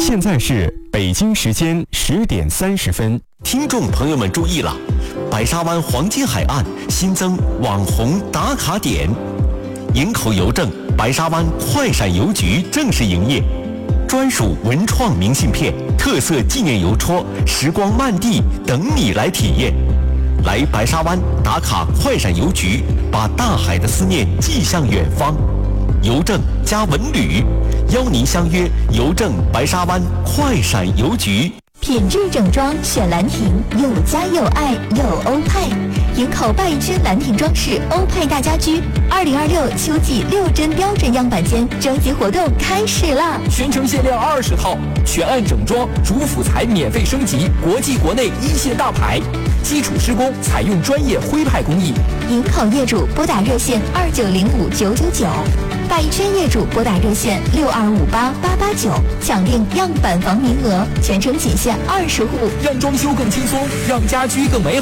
现在是北京时间10点30分。 听众朋友们注意了，白沙湾黄金海岸新增网红打卡点，营口邮政白沙湾快闪邮局正式营业，专属文创明信片、特色纪念邮戳、时光漫地等你来体验。来白沙湾打卡快闪邮局，把大海的思念寄向远方。邮政加文旅，邀您相约邮政白沙湾快闪邮局。 品质整装选兰亭，有家有爱有欧派。营口拜君兰亭装饰欧派大家居2026秋季6针标准样板间征集活动开始了， 全程限量20套，全案整装，主辅材免费升级，国际国内一线大牌，基础施工采用专业徽派工艺。 营口业主拨打热线2905999，拜君业主拨打热线6258889，抢定样板房名额，全程仅限20户， 让装修更轻松，让家居更美好。